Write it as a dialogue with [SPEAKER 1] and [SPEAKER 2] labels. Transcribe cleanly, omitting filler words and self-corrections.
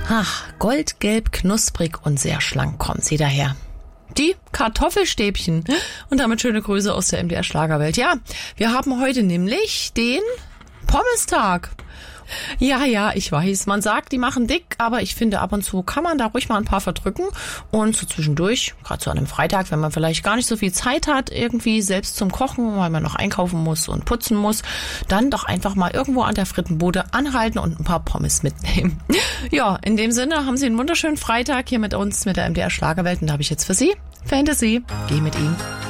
[SPEAKER 1] Ach, goldgelb, knusprig und sehr schlank kommt sie daher. Die Kartoffelstäbchen. Und damit schöne Grüße aus der MDR Schlagerwelt. Ja, wir haben heute nämlich den Pommestag. Ja, ich weiß, man sagt, die machen dick, aber ich finde, ab und zu kann man da ruhig mal ein paar verdrücken und so zwischendurch, gerade so an einem Freitag, wenn man vielleicht gar nicht so viel Zeit hat, irgendwie selbst zum Kochen, weil man noch einkaufen muss und putzen muss, dann doch einfach mal irgendwo an der Frittenbude anhalten und ein paar Pommes mitnehmen. Ja, in dem Sinne haben Sie einen wunderschönen Freitag hier mit uns, mit der MDR Schlagerwelt, und da habe ich jetzt für Sie Fantasy. Geh mit ihm.